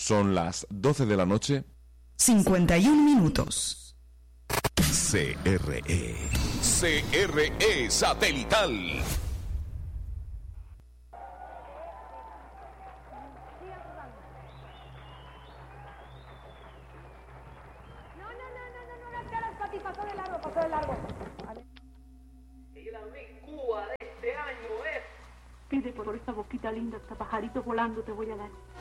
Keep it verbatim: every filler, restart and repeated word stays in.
Son las doce de la noche. cincuenta y un minutos. C R E. C R E Satelital. Pasó de largo, pasó de largo. Y la Cuba de este año es. Pide por esta boquita linda, hasta pajaritos volando te voy a dar.